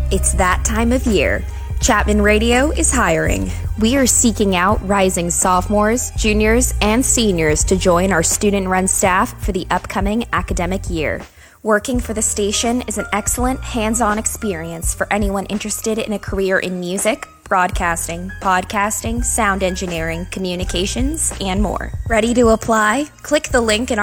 It's that time of year. Chapman Radio is hiring. We are seeking out rising sophomores, juniors, and seniors to join our student-run staff for the upcoming academic year. Working for the station is an excellent hands-on experience for anyone interested in a career in music, broadcasting, podcasting, sound engineering, communications, and more. Ready to apply? Click the link in our